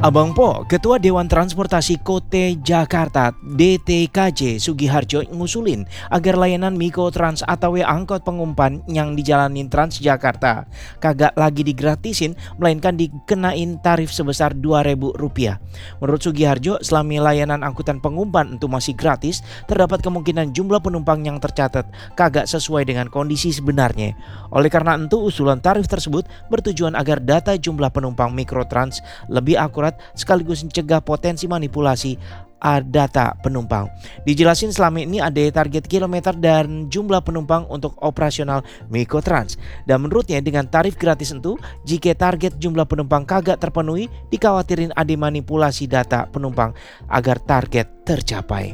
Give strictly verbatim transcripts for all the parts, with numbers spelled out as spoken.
Abang Po, Ketua Dewan Transportasi Kota Jakarta D T K J Sugiharjo ngusulin agar layanan Mikrotrans atau angkot pengumpan yang dijalanin Transjakarta kagak lagi digratisin melainkan dikenain tarif sebesar dua ribu rupiah. Menurut Sugiharjo, selama layanan angkutan pengumpan itu masih gratis, terdapat kemungkinan jumlah penumpang yang tercatat kagak sesuai dengan kondisi sebenarnya. Oleh karena itu, usulan tarif tersebut bertujuan agar data jumlah penumpang Mikrotrans lebih akurat sekaligus mencegah potensi manipulasi data penumpang. Dijelasin selama ini ada target kilometer dan jumlah penumpang untuk operasional Mikrotrans. Dan menurutnya dengan tarif gratis itu, jika target jumlah penumpang kagak terpenuhi, dikhawatirin ada manipulasi data penumpang agar target tercapai.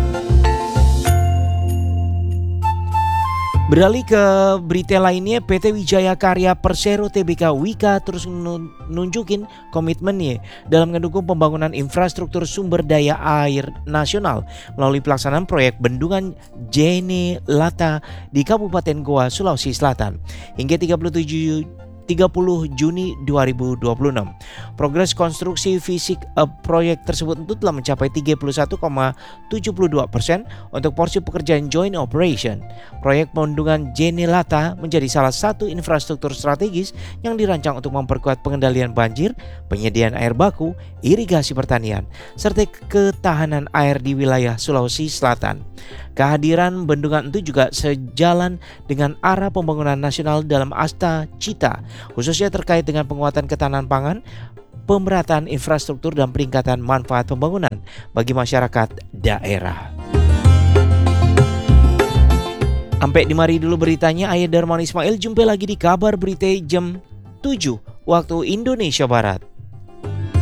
Beralih ke berita lainnya, P T Wijaya Karya Persero Tbk Wika terus nunjukin komitmennya dalam mendukung pembangunan infrastruktur sumber daya air nasional melalui pelaksanaan proyek bendungan Jene Lata di Kabupaten Goa, Sulawesi Selatan hingga tiga puluh Juni dua ribu dua puluh enam. Progres konstruksi fisik uh, proyek tersebut itu telah mencapai tiga puluh satu koma tujuh dua persen untuk porsi pekerjaan joint operation. Proyek bendungan Jenelata menjadi salah satu infrastruktur strategis yang dirancang untuk memperkuat pengendalian banjir, penyediaan air baku, irigasi pertanian, serta ketahanan air di wilayah Sulawesi Selatan. Kehadiran bendungan itu juga sejalan dengan arah pembangunan nasional dalam Asta Cita, khususnya terkait dengan penguatan ketahanan pangan, pemerataan infrastruktur dan peningkatan manfaat pembangunan bagi masyarakat daerah. Sampai dimari dulu beritanya. Ayah Darman Ismail, jumpa lagi di kabar berita jam tujuh waktu Indonesia Barat.